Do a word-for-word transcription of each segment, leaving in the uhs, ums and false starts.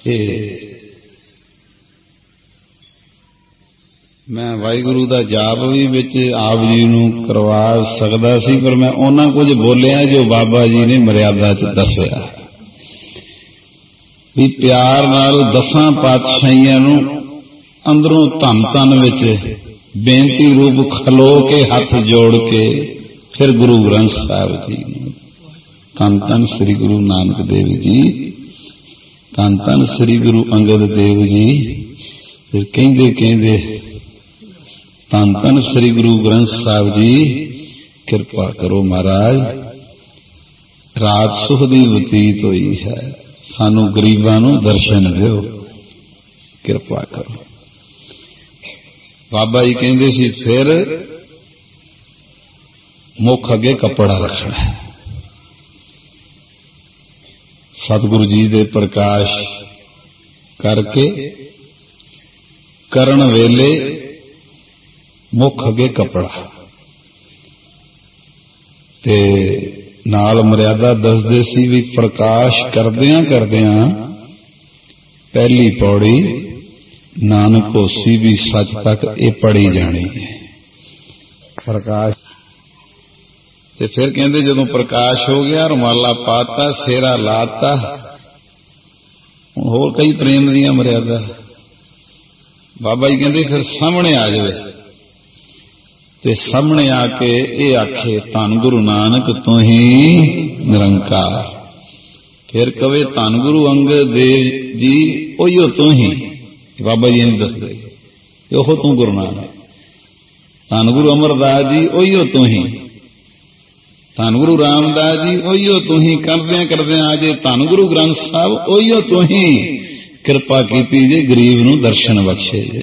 मैं वाहिगुरू का जाप भी विच आप जी नूं करवा सकदा सी, पर मैं उन्हां कुछ बोलिया जो बाबा जी ने मर्यादा च दस्सिया भी प्यार नाल दसां पातशाहियां नूं अंदरों धन धन विच बेनती रूप खलो के हाथ जोड़ के फिर गुरु ग्रंथ साहिब जी धन धन श्री गुरु नानक देव जी, धन धन श्री गुरु अंगद देव जी, फिर कहंदे कहंदे धन धन श्री गुरु ग्रंथ साहिब जी, कृपा करो महाराज, रात सुख दी बतीत हुई है, सानू गरीबां नूं दर्शन दिओ, कृपा करो। बाबा जी कहंदे सी फिर मुख अगे कपड़ा रखना है। सतगुरु जी दे प्रकाश करके करण वेले मुख अगे कपड़ा ते नाल मर्यादा दसदे सी भी प्रकाश करदियां करदियां पहली पौड़ी नानक होसी भी सच तक ये पढ़ी जानी है प्रकाश। ते फिर कहंदे जदों प्रकाश हो गया रुमाला पाता सेरा लाता, होर कई प्रेम दियां मर्यादा बाबा जी कहंदे फिर सामने आ जाए ते सामने आके ये आखे धन गुरु नानक तू ही निरंकार, फिर कवे धन गुरु अंगद देव जी ओहियो तू ही, बाबा जी ने दस दे ओहो तू गुरु नानक, धन गुरु अमरदास जी ओहियो तू ही, धन गुरु रामदास जी ओहियो तू ही, करदे करदे आजे धन गुरु ग्रंथ साहब ओहियो तू ही, कृपा कीती जे गरीब नूं दर्शन बख्शे जे,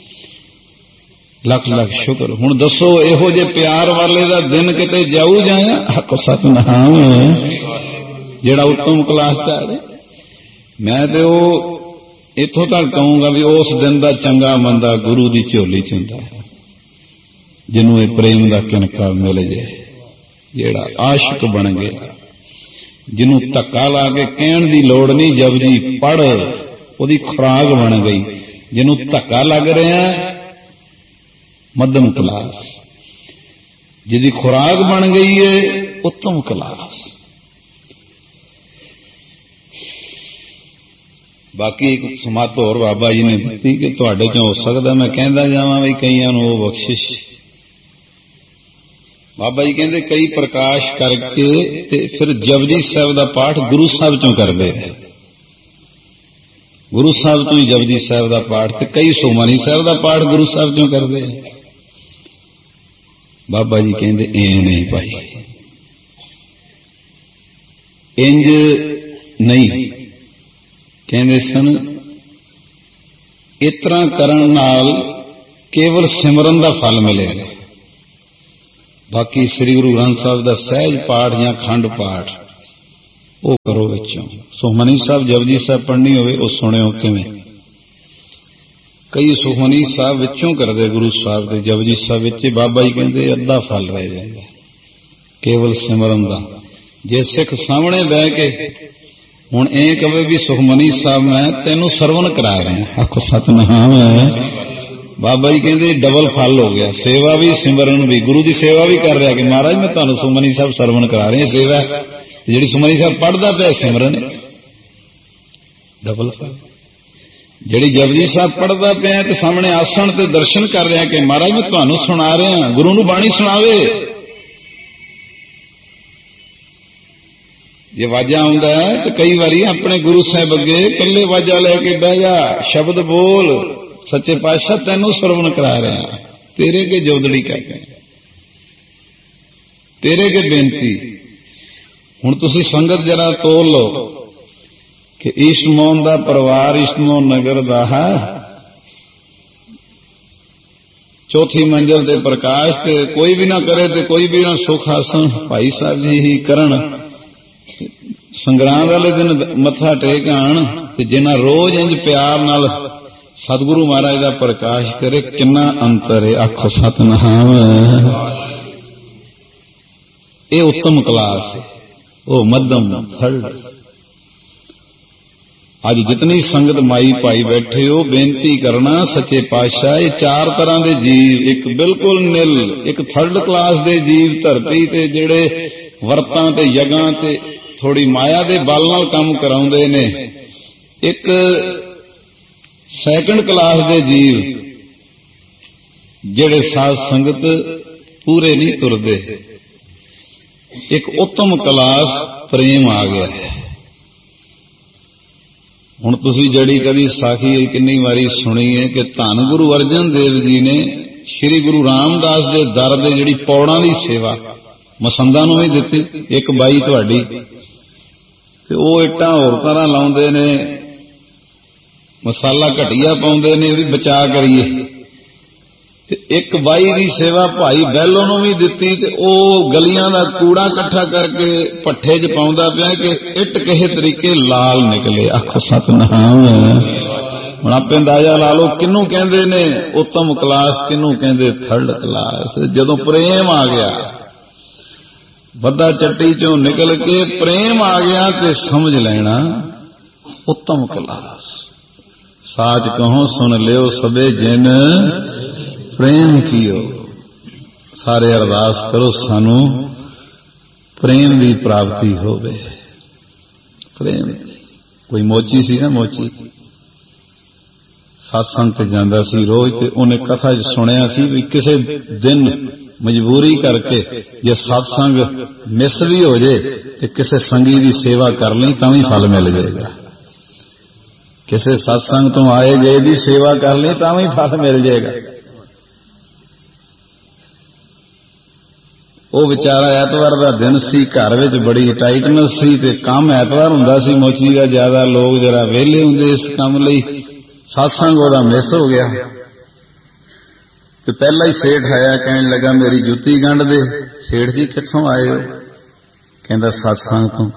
लख लख शुक्र। हुण दसो इहो जे प्यार वाले दा दिन किते जाऊ जाया, हक सतनाम जेड़ा उत्तम क्लास च आ रहे। मैं ते ओ इत्थों तक कहूंगा भी उस दिन दा चंगा मंदा गुरु दी झोली च हुंदा है, जिन्हों ये प्रेम दा किनका मिल जाए, जेड़ा आशिक बन गया, जिन्हों धक्का ला के कहण दी लोड़ नहीं, जपजी पढ़ ओदी खुराक बन गई, जिन्हों धक्का लग रहा मध्यम क्लास, जिदी खुराक बन गई है उत्तम क्लास। बाकी एक समत होर बाबा जी ने दी कि तुहाडे चों हो सकदा मैं कहंदा जावां भी कईयां नूं ओह बख्शिश। बाबा जी कहंदे कई प्रकाश करके ते फिर जपजी साहिब दा पाठ गुरु साहिब चों करदे, गुरु साहिब तो ही जपजी साहिब दा पाठ, ते कई सुखमनी साहिब दा पाठ गुरु साहिब चों करदे। बाबा जी कहंदे ए नहीं भाई, इंज नहीं, कहंदे सन इतना करन नाल केवल सिमरन दा फल मिलेगा, बाकी श्री गुरु ग्रंथ साहिब दा सहज पाठ या खंड पाठ वो करो विचों। सुखमनी साहब जपजी साहब पढ़नी होवे वो सुनियो किवें, कई सुखमनी साहब विचों करदे गुरु साहब दे, जपजी साहब विच बाबा जी कहंदे अद्धा फल रह जाएगा केवल सिमरन दा। जे सिख सामने बह के हुण ए कहे भी सुखमनी साहब मैं तेनू सरवण करा रहा, आखो सतनाम है। बाबा जी कहंदे डबल फल हो गया, सेवा भी सिमरन भी, गुरु की सेवा भी कर रहा कि महाराज मैं तुहानू सुखमनी साहब सरवण करा रहा, सेवा जिहड़ी सुखमनी साहब पढ़दा पिया सिमरन डबल फल, जिहड़ी जपजी साहब पढ़दा पिया ते सामने आसन ते दर्शन कर रहा कि महाराज मैं तुहानू सुना रहा, गुरु नू बाणी सुनावे। जे वाजा आउंदा है तो कई बारी अपने गुरु साहब अगे कल्ले वाजा लेके बह जा, शब्द बोल, सच्चे पातशाह तेनू सरवण करा रहा, तेरे के जोदड़ी कर रहे, तेरे के बेनती। हुण तुसी संगत जरा तोल लो कि ईस्टमोहन दा परिवार ईस्टमोहन नगर दा है, चौथी मंजिल ते प्रकाश ते कोई भी ना करे ते कोई भी ना सुख आसन भाई साहब जी ही करन, संग्राम वाले दिन मत्था टेक आन ते जिन्ना रोज इंज प्यार नाल सतगुरु महाराज का प्रकाश करे, किन्ना अंतर है, आखो सतनाम। ये उत्तम क्लास है, वो मध्यम थर्ड। अज जितनी संगत माई भाई बैठे हो बेनती करना सच्चे पातशाह ये चार तरह के जीव, एक बिल्कुल निल, एक थर्ड क्लास के जीव धरती ते जिहड़े वरतां ते यगां ते थोड़ी माया दे बल नाल काम कराउंदे ने, एक सैकंड क्लास के जीव जिहड़े साध संगत पूरे नहीं तुरदे, एक उत्तम क्लास प्रेम आ गया है। हुण तुसीं जड़ी कदी साखी किन्नी वारी सुनी है कि धन गुरु अर्जन देव जी ने श्री गुरु रामदास दे दर दे जिहड़ी पौड़ां दी सेवा मसंदां नूं भी दित्ती। एक बाई तुहाडी ते ओह इट्टां होर तरह लाउंदे ने, मसाला घटिया पाउंदे ने, भी बचा करिए। ते एक बाई दी सेवा भाई बैलो नूं भी दित्ती ते ओह गलियां दा कूड़ा इकट्ठा करके भट्ठे च पाउंदा पिया कि इट किसे तरीके लाल निकले। आखो सतनाम। हुण आपे अंदाजा ला लो किनू कहंदे ने उत्तम क्लास, किनू कहंदे थर्ड क्लास। जदों प्रेम आ गया, बद्दा चट्टी चों निकल के प्रेम आ गया ते समझ लेना उत्तम क्लास। साच कहो सुन लियो सबे जिन प्रेम कियो। सारे अरदास करो सानू प्रेम की प्राप्ति होवे। प्रेम कोई मोची सी ना, मोची सत्संग ते जांदा सी रोज, ते उन्हें कथा सुनिया सी भी किसे दिन मजबूरी करके जे सत्संग मिस भी हो जाए तो किसे संगी की सेवा कर ली तां भी फल मिल जाएगा। किसे सत्संग तो आए गए की सेवा कर ली तां भी फल मिल जाएगा। वो बेचारा एतवार का दिन सी, घर विच बड़ी टाइटनेस सी ते काम एतवार हुंदा सी मोची का, ज्यादा लोग जरा वेले हुंदे इस काम लई। सत्संग ओहदा मिस हो गया ते पहला ही सेठ आया, कहने लगा मेरी जुत्ती गंढ दे। सेठ जी कित्थों आए हो? कहंदा सत्संग तो।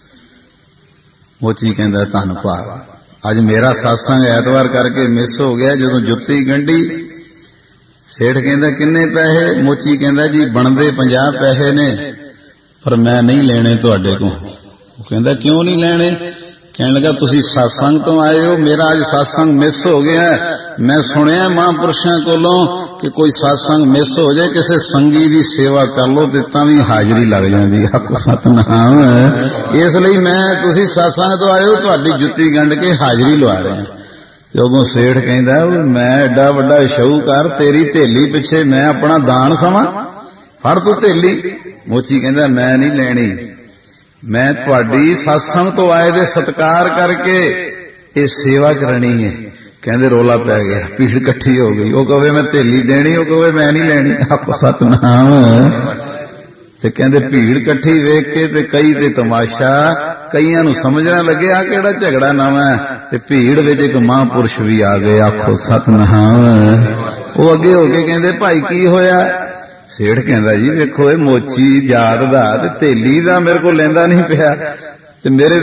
मोची कहंदा धन भाग, अज मेरा सत्संग एतवार करके मिस हो गया। जदों जुत्ती गंढी सेठ कहंदा किन्ने पैसे? मोची कहंदा जी बनदे पचास पैसे ने, पर मैं नहीं लेने तुहाडे कोल। कहंदा क्यों नहीं लेने? कहने लगा तुसी सत्संग तो आए हो, मेरा अज सत्संग मिस हो गया। मैं सुनिया महापुरुषों कोलों कि कोई सत्संग मिस हो जाए किसी संगी की सेवा कर लो ते तां भी हाजरी लग जाती। आखो सतनाम। इसलिए मैं तुसी सत्संग तो आए हो, तुहाडी जुत्ती गंढ के हाजरी लवा रहे हैं। अगों सेठ कहंदा मैं एडा वड्डा शाहूकार, तेरी धेली पिछे मैं अपना दान समा, फड़ तू धेली। मोची कहंदा मैं नहीं लेनी, मैं तुहाडी सत्संग तो आए दे सत्कार करके ये सेवा करनी है। कहंदे रोला पै गया, भीड़ इकट्ठी हो गई। वो कहे मैं धेली देनी, वो कहे मैं नहीं लेनी। आखो सतनाम। ते कहंदे भीड़ इकट्ठी वेख के ते कई ते तमाशा, कईयां नूं समझना लगे आ किहड़ा झगड़ा नवां है, ते भीड़ विच एक महापुरुष भी आ गए। आखो सतनाम। वो अगे हो के कहंदे भाई की होया? सेठ कहंदा जी वेखो ये मोची जात दा ते धेली दा मेरे को लेंदा नहीं पिया, ते मेरे